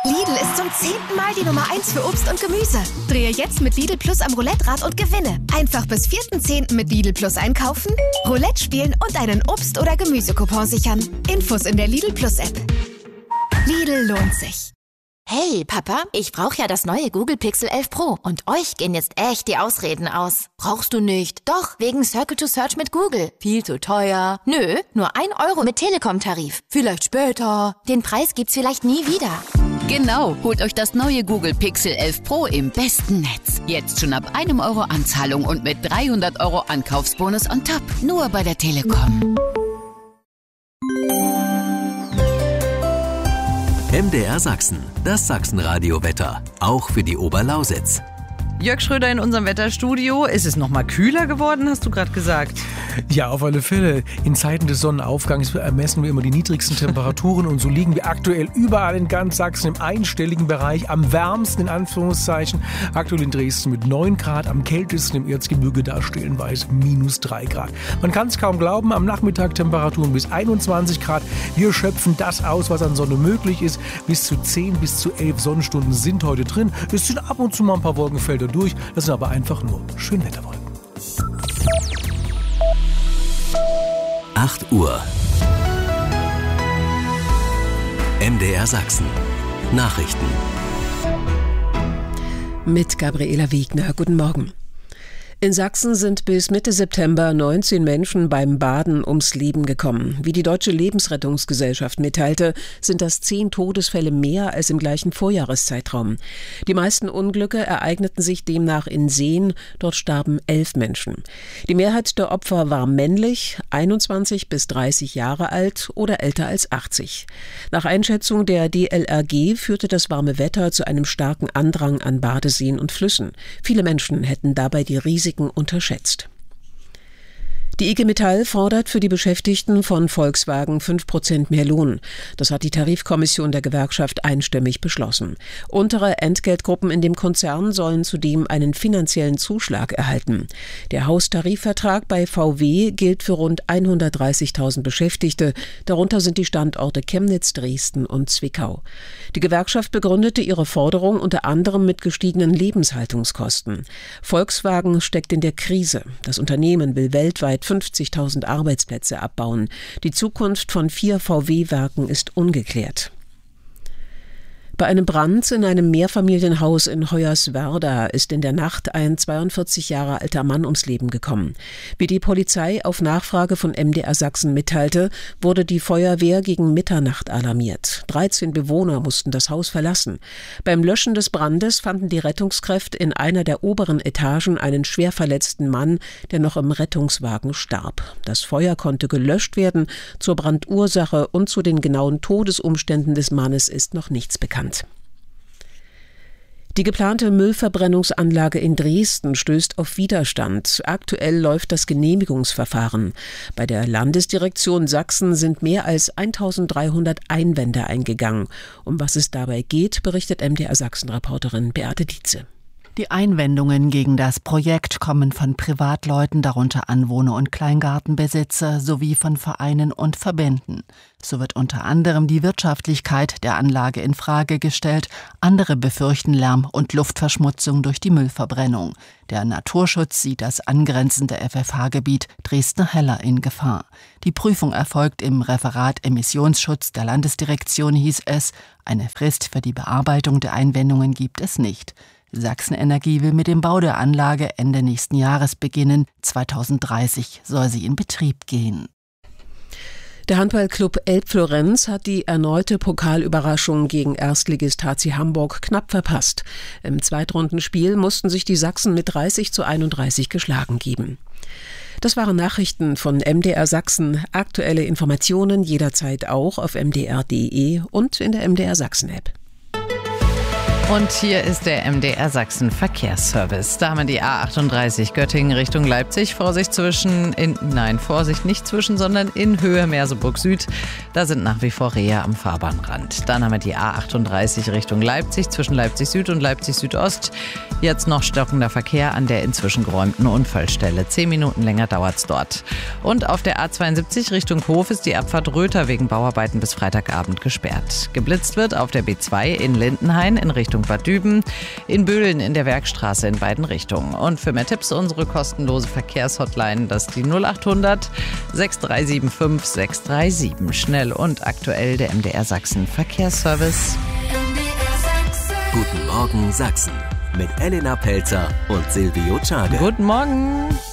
Lidl ist zum 10. Mal die Nummer 1 für Obst und Gemüse. Drehe jetzt mit Lidl Plus am Roulette-Rad und gewinne. Einfach bis 4.10. mit Lidl Plus einkaufen, Roulette spielen und einen Obst- oder Gemüsecoupon sichern. Infos in der Lidl Plus App. Lidl lohnt sich. Hey, Papa, ich brauche ja das neue Google Pixel 11 Pro. Und euch gehen jetzt echt die Ausreden aus. Brauchst du nicht? Doch, wegen Circle to Search mit Google. Viel zu teuer. Nö, nur 1 Euro mit Telekom-Tarif. Vielleicht später. Den Preis gibt's vielleicht nie wieder. Genau, holt euch das neue Google Pixel 11 Pro im besten Netz. Jetzt schon ab 1 Euro Anzahlung und mit 300 Euro Ankaufsbonus on top. Nur bei der Telekom. MDR Sachsen, das Sachsenradio-Wetter, auch für die Oberlausitz. Jörg Schröder in unserem Wetterstudio. Ist es noch mal kühler geworden, hast du gerade gesagt? Ja, auf alle Fälle. In Zeiten des Sonnenaufgangs ermessen wir immer die niedrigsten Temperaturen und so liegen wir aktuell überall in ganz Sachsen im einstelligen Bereich, am wärmsten in Anführungszeichen. Aktuell in Dresden mit 9 Grad, am kältesten im Erzgebirge da stellenweise -3 Grad. Man kann es kaum glauben, am Nachmittag Temperaturen bis 21 Grad. Wir schöpfen das aus, was an Sonne möglich ist. Bis zu 10 bis zu 11 Sonnenstunden sind heute drin. Es sind ab und zu mal ein paar Wolkenfelder durch. Das sind aber einfach nur Schönwetterwolken. 8 Uhr. MDR Sachsen. Nachrichten. Mit Gabriela Wiegner. Guten Morgen. In Sachsen sind bis Mitte September 19 Menschen beim Baden ums Leben gekommen. Wie die Deutsche Lebensrettungsgesellschaft mitteilte, sind das 10 Todesfälle mehr als im gleichen Vorjahreszeitraum. Die meisten Unglücke ereigneten sich demnach in Seen. Dort starben 11 Menschen. Die Mehrheit der Opfer war männlich, 21 bis 30 Jahre alt oder älter als 80. Nach Einschätzung der DLRG führte das warme Wetter zu einem starken Andrang an Badeseen und Flüssen. Viele Menschen hätten dabei die Risiken unterschätzt. Die IG Metall fordert für die Beschäftigten von Volkswagen 5% mehr Lohn. Das hat die Tarifkommission der Gewerkschaft einstimmig beschlossen. Untere Entgeltgruppen in dem Konzern sollen zudem einen finanziellen Zuschlag erhalten. Der Haustarifvertrag bei VW gilt für rund 130.000 Beschäftigte. Darunter sind die Standorte Chemnitz, Dresden und Zwickau. Die Gewerkschaft begründete ihre Forderung unter anderem mit gestiegenen Lebenshaltungskosten. Volkswagen steckt in der Krise. Das Unternehmen will weltweit 50.000 Arbeitsplätze abbauen. Die Zukunft von 4 VW-Werken ist ungeklärt. Bei einem Brand in einem Mehrfamilienhaus in Hoyerswerda ist in der Nacht ein 42 Jahre alter Mann ums Leben gekommen. Wie die Polizei auf Nachfrage von MDR Sachsen mitteilte, wurde die Feuerwehr gegen Mitternacht alarmiert. 13 Bewohner mussten das Haus verlassen. Beim Löschen des Brandes fanden die Rettungskräfte in einer der oberen Etagen einen schwer verletzten Mann, der noch im Rettungswagen starb. Das Feuer konnte gelöscht werden. Zur Brandursache und zu den genauen Todesumständen des Mannes ist noch nichts bekannt. Die geplante Müllverbrennungsanlage in Dresden stößt auf Widerstand. Aktuell läuft das Genehmigungsverfahren. Bei der Landesdirektion Sachsen sind mehr als 1.300 Einwände eingegangen. Um was es dabei geht, berichtet MDR Sachsen-Reporterin Beate Dietze. Die Einwendungen gegen das Projekt kommen von Privatleuten, darunter Anwohner und Kleingartenbesitzer, sowie von Vereinen und Verbänden. So wird unter anderem die Wirtschaftlichkeit der Anlage in Frage gestellt. Andere befürchten Lärm- und Luftverschmutzung durch die Müllverbrennung. Der Naturschutz sieht das angrenzende FFH-Gebiet Dresden-Heller in Gefahr. Die Prüfung erfolgt im Referat Emissionsschutz der Landesdirektion, hieß es. Eine Frist für die Bearbeitung der Einwendungen gibt es nicht. Sachsen Energie will mit dem Bau der Anlage Ende nächsten Jahres beginnen. 2030 soll sie in Betrieb gehen. Der Handballclub Elbflorenz hat die erneute Pokalüberraschung gegen Erstligist HC Hamburg knapp verpasst. Im Zweitrundenspiel mussten sich die Sachsen mit 30:31 geschlagen geben. Das waren Nachrichten von MDR Sachsen. Aktuelle Informationen jederzeit auch auf mdr.de und in der MDR Sachsen App. Und hier ist der MDR Sachsen Verkehrsservice. Da haben wir die A38 Göttingen Richtung Leipzig. Vorsicht nicht zwischen, sondern in Höhe Merseburg Süd. Da sind nach wie vor Rehe am Fahrbahnrand. Dann haben wir die A38 Richtung Leipzig zwischen Leipzig Süd und Leipzig Südost. Jetzt noch stockender Verkehr an der inzwischen geräumten Unfallstelle. 10 Minuten länger dauert's dort. Und auf der A72 Richtung Hof ist die Abfahrt Röther wegen Bauarbeiten bis Freitagabend gesperrt. Geblitzt wird auf der B2 in Lindenhain in Richtung Bad Düben, in Böhlen in der Werkstraße in beiden Richtungen. Und für mehr Tipps unsere kostenlose Verkehrshotline, das ist die 0800 6375 637. Schnell und aktuell der MDR Sachsen Verkehrsservice. Guten Morgen Sachsen mit Elena Pelzer und Silvio Czade. Guten Morgen.